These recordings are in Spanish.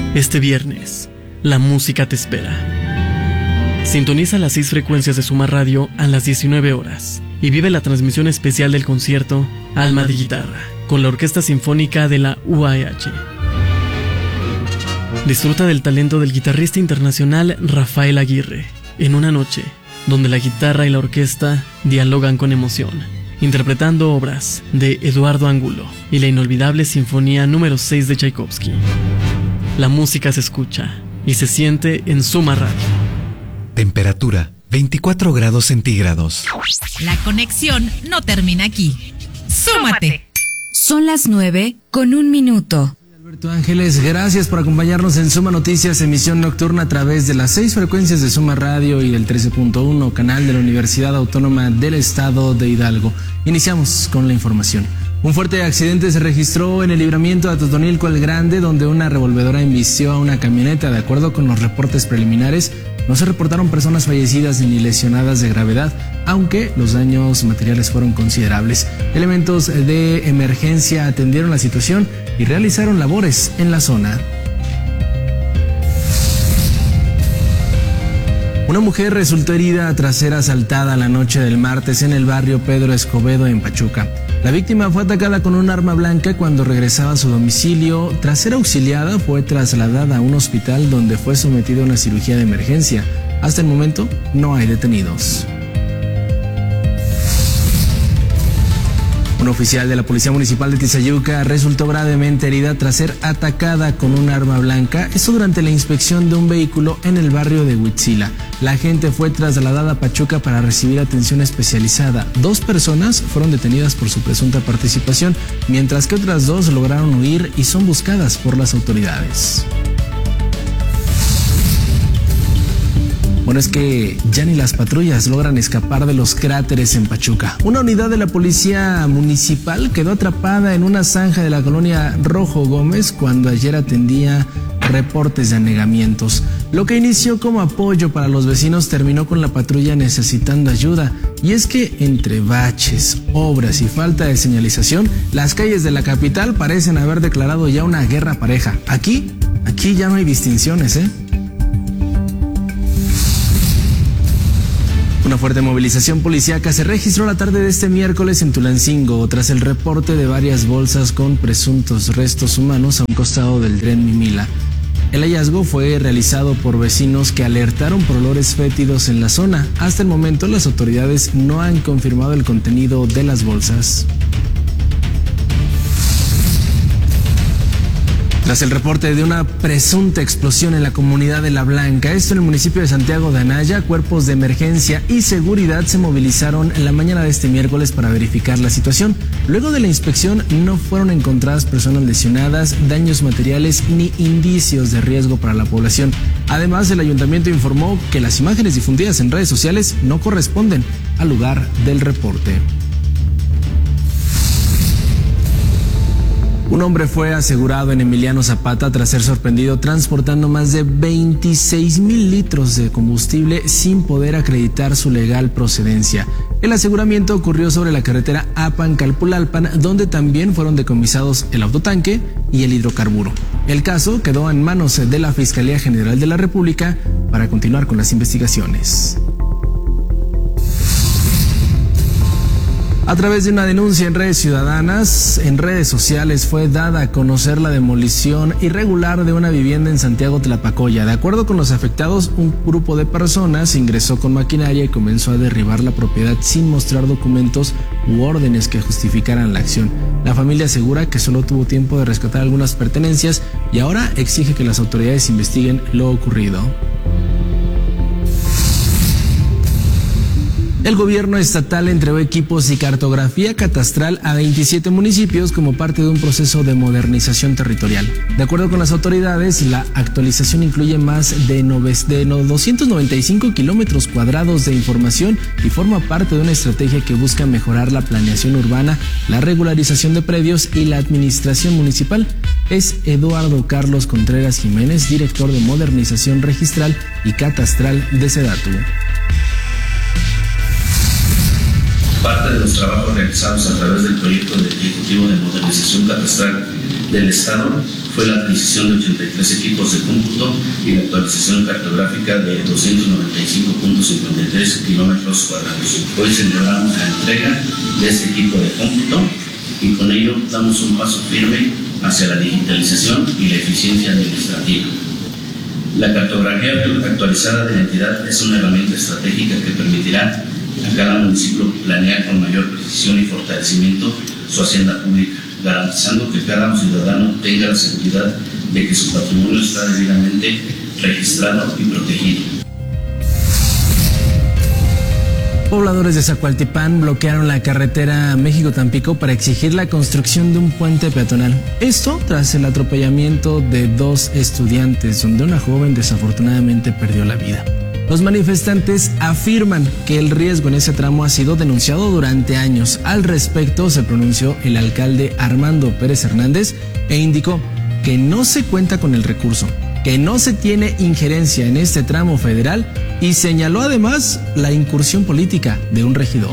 Este viernes, la música te espera. Sintoniza las 6 frecuencias de Suma Radio a las 19 horas y vive la transmisión especial del concierto Alma de Guitarra con la Orquesta Sinfónica de la UAH. Disfruta del talento del guitarrista internacional Rafael Aguirre en una noche donde la guitarra y la orquesta dialogan con emoción, interpretando obras de Eduardo Angulo y la inolvidable Sinfonía número 6 de Tchaikovsky. La música se escucha y se siente en Suma Radio. Temperatura 24 grados centígrados. La conexión no termina aquí. ¡Súmate! Son las 9:01. Alberto Ángeles, gracias por acompañarnos en Suma Noticias, emisión nocturna a través de las 6 frecuencias de Suma Radio y del 13.1 canal de la Universidad Autónoma del Estado de Hidalgo. Iniciamos con la información. Un fuerte accidente se registró en el libramiento de Atotonilco el Grande, donde una revolvedora embistió a una camioneta. De acuerdo con los reportes preliminares, no se reportaron personas fallecidas ni lesionadas de gravedad, aunque los daños materiales fueron considerables. Elementos de emergencia atendieron la situación y realizaron labores en la zona. Una mujer resultó herida tras ser asaltada la noche del martes en el barrio Pedro Escobedo en Pachuca. La víctima fue atacada con un arma blanca cuando regresaba a su domicilio. Tras ser auxiliada, fue trasladada a un hospital donde fue sometida a una cirugía de emergencia. Hasta el momento, no hay detenidos. Un oficial de la Policía Municipal de Tizayuca resultó gravemente herida tras ser atacada con un arma blanca, esto durante la inspección de un vehículo en el barrio de Huitzila. La agente fue trasladada a Pachuca para recibir atención especializada. 2 personas fueron detenidas por su presunta participación, mientras que otras 2 lograron huir y son buscadas por las autoridades. Bueno, es que ya ni las patrullas logran escapar de los cráteres en Pachuca. Una unidad de la policía municipal quedó atrapada en una zanja de la colonia Rojo Gómez cuando ayer atendía reportes de anegamientos. Lo que inició como apoyo para los vecinos terminó con la patrulla necesitando ayuda. Y es que entre baches, obras y falta de señalización, las calles de la capital parecen haber declarado ya una guerra pareja. Aquí ya no hay distinciones, Una fuerte movilización policíaca se registró la tarde de este miércoles en Tulancingo tras el reporte de varias bolsas con presuntos restos humanos a un costado del tren Mimila. El hallazgo fue realizado por vecinos que alertaron por olores fétidos en la zona. Hasta el momento, las autoridades no han confirmado el contenido de las bolsas. Tras el reporte de una presunta explosión en la comunidad de La Blanca, esto en el municipio de Santiago de Anaya, cuerpos de emergencia y seguridad se movilizaron en la mañana de este miércoles para verificar la situación. Luego de la inspección no fueron encontradas personas lesionadas, daños materiales ni indicios de riesgo para la población. Además, el ayuntamiento informó que las imágenes difundidas en redes sociales no corresponden al lugar del reporte. Un hombre fue asegurado en Emiliano Zapata tras ser sorprendido transportando más de 26,000 litros de combustible sin poder acreditar su legal procedencia. El aseguramiento ocurrió sobre la carretera Apan-Calpulalpan, donde también fueron decomisados el autotanque y el hidrocarburo. El caso quedó en manos de la Fiscalía General de la República para continuar con las investigaciones. A través de una denuncia en redes ciudadanas, en redes sociales, fue dada a conocer la demolición irregular de una vivienda en Santiago Tlapacoya. De acuerdo con los afectados, un grupo de personas ingresó con maquinaria y comenzó a derribar la propiedad sin mostrar documentos u órdenes que justificaran la acción. La familia asegura que solo tuvo tiempo de rescatar algunas pertenencias y ahora exige que las autoridades investiguen lo ocurrido. El gobierno estatal entregó equipos y cartografía catastral a 27 municipios como parte de un proceso de modernización territorial. De acuerdo con las autoridades, la actualización incluye más de 295 kilómetros cuadrados de información y forma parte de una estrategia que busca mejorar la planeación urbana, la regularización de predios y la administración municipal. Es Eduardo Carlos Contreras Jiménez, director de Modernización Registral y Catastral de SEDATU. Parte de los trabajos realizados a través del proyecto del Ejecutivo de Modernización Catastral del Estado fue la adquisición de 83 equipos de cómputo y la actualización cartográfica de 295.53 kilómetros cuadrados. Hoy celebramos la entrega de este equipo de cómputo y con ello damos un paso firme hacia la digitalización y la eficiencia administrativa. La cartografía actualizada de la entidad es una herramienta estratégica que permitirá a cada municipio planear con mayor precisión y fortalecimiento su hacienda pública, garantizando que cada ciudadano tenga la seguridad de que su patrimonio está debidamente registrado y protegido. Pobladores de Zacualtipán bloquearon la carretera México-Tampico para exigir la construcción de un puente peatonal. Esto tras el atropellamiento de 2 estudiantes, donde una joven desafortunadamente perdió la vida. Los manifestantes afirman que el riesgo en ese tramo ha sido denunciado durante años. Al respecto se pronunció el alcalde Armando Pérez Hernández e indicó que no se cuenta con el recurso, que no se tiene injerencia en este tramo federal y señaló además la incursión política de un regidor.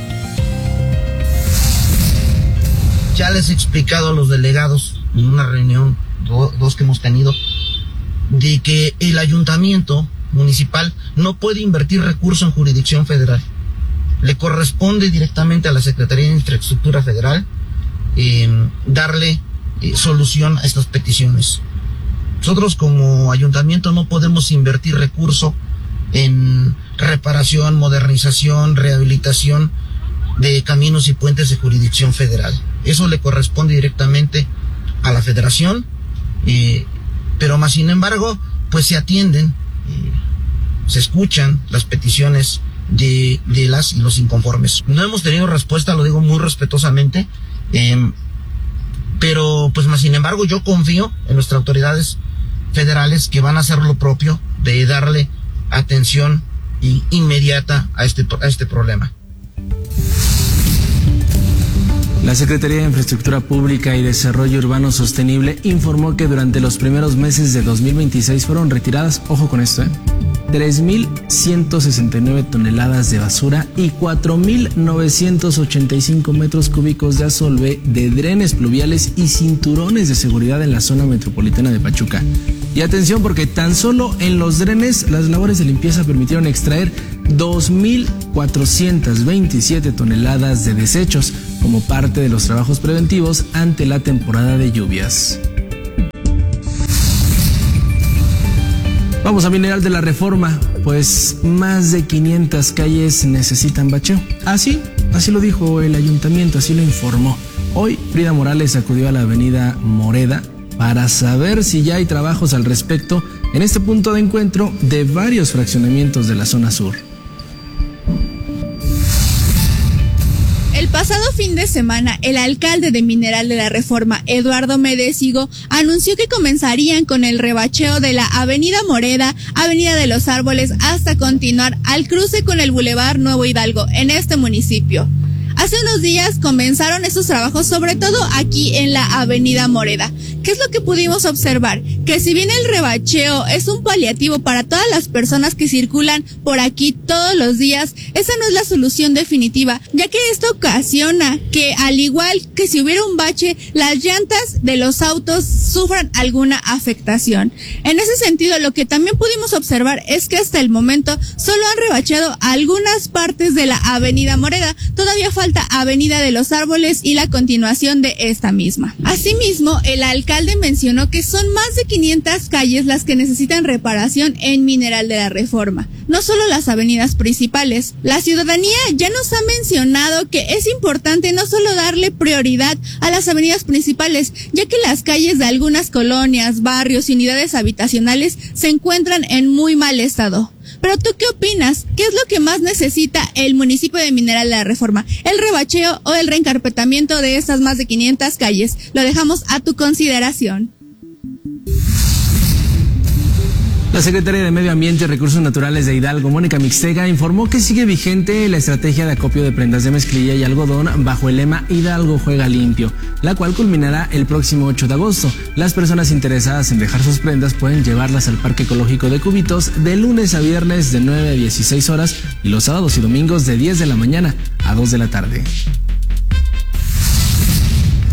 Ya les he explicado a los delegados en una reunión, dos que hemos tenido, de que el ayuntamiento municipal no puede invertir recursos en jurisdicción federal. Le corresponde directamente a la Secretaría de Infraestructura Federal darle solución a estas peticiones. Nosotros como ayuntamiento no podemos invertir recursos en reparación, modernización, rehabilitación de caminos y puentes de jurisdicción federal. Eso le corresponde directamente a la federación, pero más sin embargo, pues se atienden, se escuchan las peticiones de las y los inconformes. No hemos tenido respuesta, lo digo muy respetuosamente, pero pues más sin embargo yo confío en nuestras autoridades federales que van a hacer lo propio de darle atención inmediata a este problema. La Secretaría de Infraestructura Pública y Desarrollo Urbano Sostenible informó que durante los primeros meses de 2026 fueron retiradas, ojo con esto, 3.169 toneladas de basura y 4.985 metros cúbicos de asolve de drenes pluviales y cinturones de seguridad en la zona metropolitana de Pachuca. Y atención, porque tan solo en los drenes las labores de limpieza permitieron extraer 2.427 toneladas de desechos como parte de los trabajos preventivos ante la temporada de lluvias. Vamos a Mineral de la Reforma, pues más de 500 calles necesitan bacheo. Así lo dijo el ayuntamiento, así lo informó. Hoy Frida Morales acudió a la avenida Moreda para saber si ya hay trabajos al respecto en este punto de encuentro de varios fraccionamientos de la zona sur. El pasado fin de semana, el alcalde de Mineral de la Reforma, Eduardo Medesigo, anunció que comenzarían con el rebacheo de la Avenida Moreda, Avenida de los Árboles, hasta continuar al cruce con el Boulevard Nuevo Hidalgo en este municipio. Hace unos días comenzaron estos trabajos, sobre todo aquí en la Avenida Moreda. ¿Qué es lo que pudimos observar? Que si bien el rebacheo es un paliativo para todas las personas que circulan por aquí todos los días, esa no es la solución definitiva, ya que esto ocasiona que, al igual que si hubiera un bache, las llantas de los autos sufran alguna afectación. En ese sentido, lo que también pudimos observar es que hasta el momento solo han rebacheado algunas partes de la Avenida Moreda. Todavía falta Avenida de los Árboles y la continuación de esta misma. Asimismo, el alcalde mencionó que son más de 500 calles las que necesitan reparación en Mineral de la Reforma, no solo las avenidas principales. La ciudadanía ya nos ha mencionado que es importante no solo darle prioridad a las avenidas principales, ya que las calles de algunas colonias, barrios y unidades habitacionales se encuentran en muy mal estado. Pero ¿tú qué opinas? ¿Qué es lo que más necesita el municipio de Mineral de la Reforma? ¿El rebacheo o el reencarpetamiento de estas más de 500 calles? Lo dejamos a tu consideración. La secretaria de Medio Ambiente y Recursos Naturales de Hidalgo, Mónica Mixtega, informó que sigue vigente la estrategia de acopio de prendas de mezclilla y algodón bajo el lema Hidalgo Juega Limpio, la cual culminará el próximo 8 de agosto. Las personas interesadas en dejar sus prendas pueden llevarlas al Parque Ecológico de Cubitos de lunes a viernes de 9 a 16 horas y los sábados y domingos de 10 de la mañana a 2 de la tarde.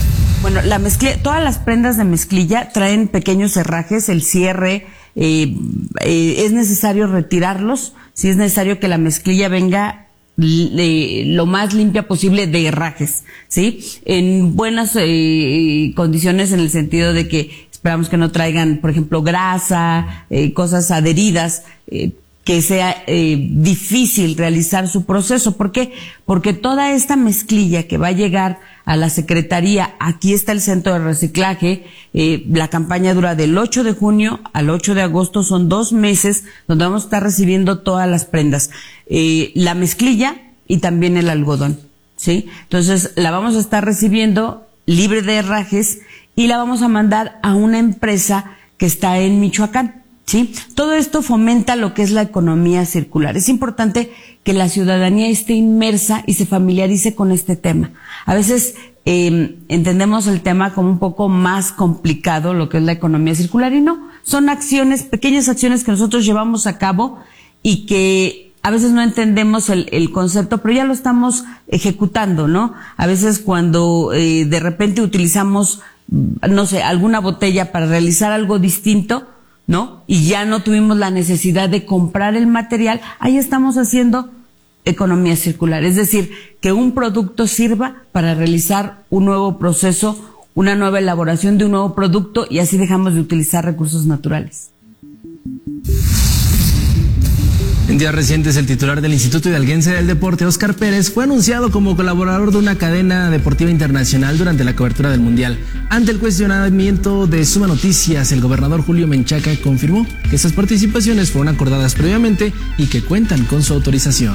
Bueno, la mezclilla, todas las prendas de mezclilla traen pequeños herrajes, el cierre, es necesario retirarlos, si es necesario que la mezclilla venga lo más limpia posible de herrajes, ¿sí? En buenas condiciones, en el sentido de que esperamos que no traigan, por ejemplo, grasa, cosas adheridas, que sea difícil realizar su proceso. ¿Por qué? Porque toda esta mezclilla que va a llegar a la Secretaría, aquí está el centro de reciclaje, la campaña dura del 8 de junio al 8 de agosto, son 2 meses donde vamos a estar recibiendo todas las prendas, la mezclilla y también el algodón, ¿sí? Entonces la vamos a estar recibiendo libre de herrajes y la vamos a mandar a una empresa que está en Michoacán, ¿sí? Todo esto fomenta lo que es la economía circular. Es importante que la ciudadanía esté inmersa y se familiarice con este tema. A veces entendemos el tema como un poco más complicado, lo que es la economía circular, y no, son acciones, pequeñas acciones que nosotros llevamos a cabo y que a veces no entendemos el concepto, pero ya lo estamos ejecutando, ¿no? A veces cuando de repente utilizamos, no sé, alguna botella para realizar algo distinto, ¿no? Y ya no tuvimos la necesidad de comprar el material, ahí estamos haciendo economía circular. Es decir, que un producto sirva para realizar un nuevo proceso, una nueva elaboración de un nuevo producto, y así dejamos de utilizar recursos naturales. En días recientes, el titular del Instituto Hidalguense del Deporte, Óscar Pérez, fue anunciado como colaborador de una cadena deportiva internacional durante la cobertura del Mundial. Ante el cuestionamiento de Suma Noticias, el gobernador Julio Menchaca confirmó que esas participaciones fueron acordadas previamente y que cuentan con su autorización.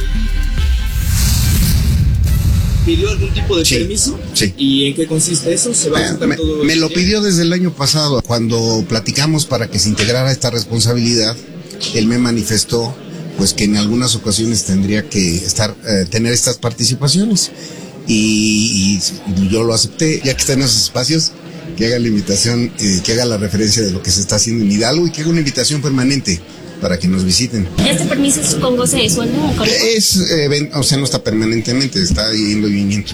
¿Pidió algún tipo de permiso? Sí. ¿Y en qué consiste eso? ¿Se va a juntar todo? Me lo pidió desde el año pasado. Cuando platicamos para que se integrara esta responsabilidad, él me manifestó pues que en algunas ocasiones tendría que tener estas participaciones y yo lo acepté, ya que está en esos espacios, que haga la invitación, que haga la referencia de lo que se está haciendo en Hidalgo y que haga una invitación permanente para que nos visiten. ¿Este permiso es con goce de sueldo? O sea, no está permanentemente, está ahí en movimiento.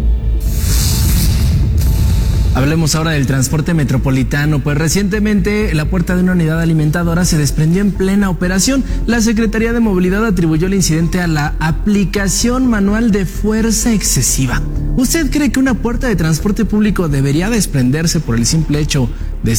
Hablemos ahora del transporte metropolitano, pues recientemente la puerta de una unidad alimentadora se desprendió en plena operación. La Secretaría de Movilidad atribuyó el incidente a la aplicación manual de fuerza excesiva. ¿Usted cree que una puerta de transporte público debería desprenderse por el simple hecho